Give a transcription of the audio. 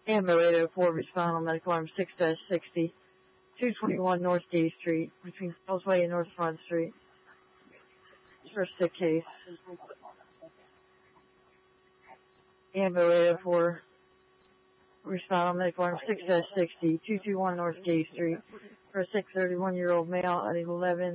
Amber 804, respond on medical arm 6-60, 221 North Gay Street, between Fellsway and North Front Street. For a sick case. Amber 804, respond on medical arm 6-60, 221 North Gay Street, for a sick 31-year-old male at 11